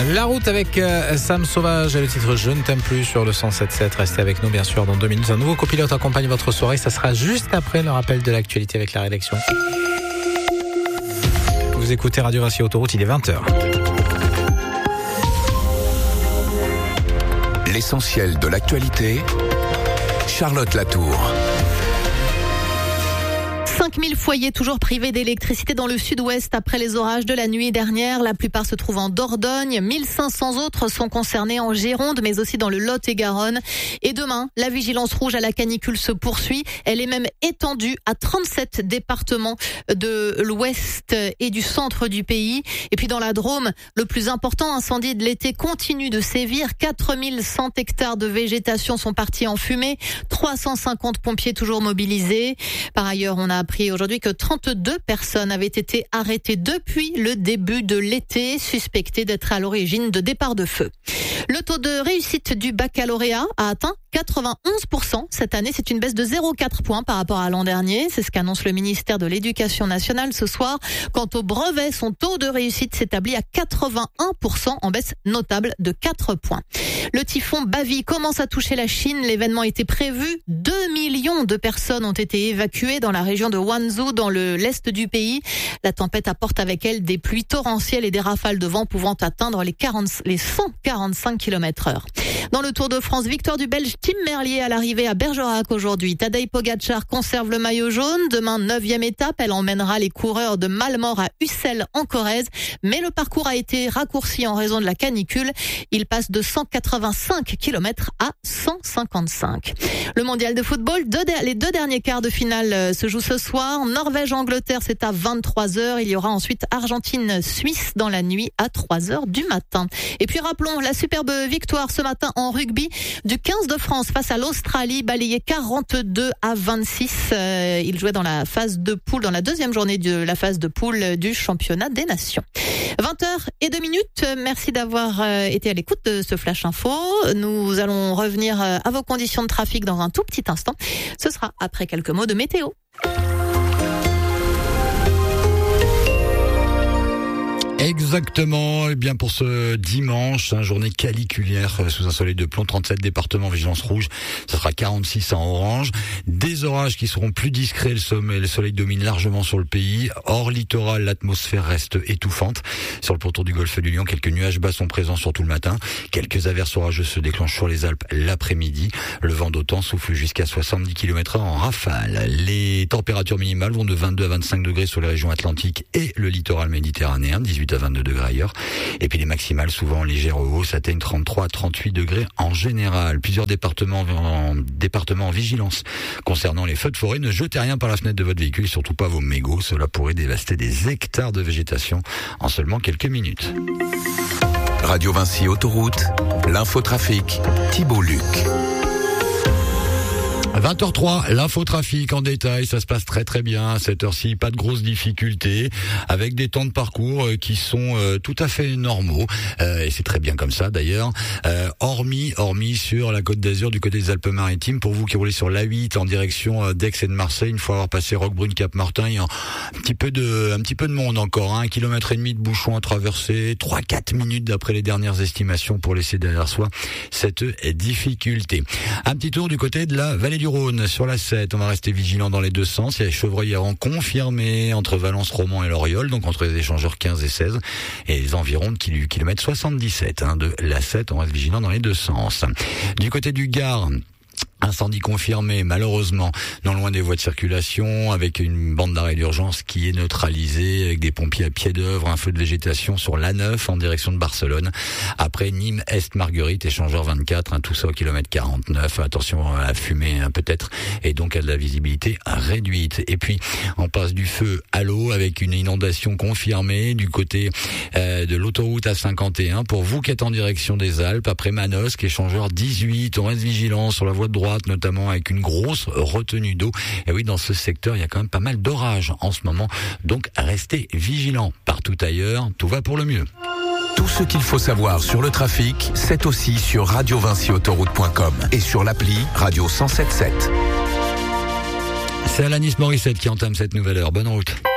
La route avec Sam Sauvage et le titre Je ne t'aime plus sur le 107.7. Restez avec nous bien sûr dans 2 minutes. Un nouveau copilote accompagne votre soirée. Ça sera juste après le rappel de l'actualité avec la rédaction. Vous écoutez Radio Vinci Autoroute, il est 20h. L'essentiel de l'actualité, Charlotte Latour. 5000 foyers toujours privés d'électricité dans le sud-ouest après les orages de la nuit dernière. La plupart se trouvent en Dordogne. 1500 autres sont concernés en Gironde, mais aussi dans le Lot-et-Garonne. Et demain, la vigilance rouge à la canicule se poursuit. Elle est même étendue à 37 départements de l'ouest et du centre du pays. Et puis dans la Drôme, le plus important incendie de l'été continue de sévir. 4100 hectares de végétation sont partis en fumée. 350 pompiers toujours mobilisés. Par ailleurs, on a appris aujourd'hui que 32 personnes avaient été arrêtées depuis le début de l'été, suspectées d'être à l'origine de départs de feu. Le taux de réussite du baccalauréat a atteint 91% cette année. C'est une baisse de 0,4 points par rapport à l'an dernier. C'est ce qu'annonce le ministère de l'Éducation nationale ce soir. Quant au brevet, son taux de réussite s'établit à 81%, en baisse notable de 4 points. Le typhon Bavi commence à toucher la Chine. L'événement était prévu. 2 millions de personnes ont été évacuées dans la région de Wanzhou, dans l'est du pays. La tempête apporte avec elle des pluies torrentielles et des rafales de vent pouvant atteindre les 145 km/h. Dans le Tour de France, victoire du Belge Tim Merlier à l'arrivée à Bergerac aujourd'hui. Tadej Pogacar conserve le maillot jaune. Demain, 9e étape. Elle emmènera les coureurs de Malmort à Ussel en Corrèze. Mais le parcours a été raccourci en raison de la canicule. Il passe de 185 km à 155. Le mondial de football, les 2 derniers quarts de finale se jouent ce soir. Norvège-Angleterre, c'est à 23h. Il y aura ensuite Argentine-Suisse dans la nuit à 3h du matin. Et puis rappelons la superbe victoire ce matin en rugby du 15 de France face à l'Australie, balayé 42-26. Il jouait dans la phase de poule, dans la deuxième journée de la phase de poule du championnat des nations. 20h02. Merci d'avoir été à l'écoute de ce Flash Info. Nous allons revenir à vos conditions de trafic dans un tout petit instant. Ce sera après quelques mots de météo. Exactement, et bien pour ce dimanche, journée caniculaire sous un soleil de plomb, 37 départements vigilance rouge, ça sera 46 en orange. Des orages qui seront plus discrets, le soleil domine largement sur le pays. Hors littoral, l'atmosphère reste étouffante. Sur le pourtour du golfe du Lion, quelques nuages bas sont présents surtout le matin. Quelques averses orageuses se déclenchent sur les Alpes l'après-midi. Le vent d'automne souffle jusqu'à 70 km/h en rafale. Les températures minimales vont de 22 à 25 degrés sur les régions atlantiques et le littoral méditerranéen, 18 à 22 degrés ailleurs. Et puis les maximales, souvent en légère hausse, atteignent 33 à 38 degrés en général. Plusieurs départements en vigilance concernant les feux de forêt. Ne jetez rien par la fenêtre de votre véhicule et surtout pas vos mégots. Cela pourrait dévaster des hectares de végétation en seulement quelques minutes. Radio Vinci Autoroute, l'infotrafic, Thibault Luc. 20h03, l'infotrafic en détail, ça se passe très très bien à cette heure-ci, pas de grosses difficultés, avec des temps de parcours qui sont tout à fait normaux, et c'est très bien comme ça d'ailleurs, hormis sur la Côte d'Azur du côté des Alpes-Maritimes. Pour vous qui roulez sur l'A8 en direction d'Aix et de Marseille, une fois avoir passé Roquebrune, Cap-Martin, il y a un petit peu de monde encore, 1,5 km de bouchon à traverser, 3-4 minutes d'après les dernières estimations pour laisser derrière soi cette difficulté. Un petit tour du côté de la vallée du Rhône sur la 7, on va rester vigilant dans les deux sens. Il y a les chevreuils-errants confirmés entre Valence, Romans et Loriol, donc entre les échangeurs 15 et 16, et les environs de kilomètre 77 de la 7, on reste vigilant dans les deux sens. Du côté du Gard, incendie confirmé, malheureusement, non loin des voies de circulation, avec une bande d'arrêt d'urgence qui est neutralisée, avec des pompiers à pied d'œuvre, un feu de végétation sur l'A9 en direction de Barcelone. Après Nîmes, Est, Marguerite, échangeur 24, tout ça au kilomètre 49. Attention à la fumée, peut-être, et donc à de la visibilité réduite. Et puis, on passe du feu à l'eau avec une inondation confirmée du côté de l'autoroute A51. Pour vous qui êtes en direction des Alpes, après Manosque, échangeur 18, on reste vigilant sur la voie de droite, notamment avec une grosse retenue d'eau. Et oui, dans ce secteur, il y a quand même pas mal d'orages en ce moment. Donc, restez vigilants. Partout ailleurs, tout va pour le mieux. Tout ce qu'il faut savoir sur le trafic, c'est aussi sur radiovinciautoroute.com et sur l'appli Radio 107.7. C'est Alanis Morissette qui entame cette nouvelle heure. Bonne route.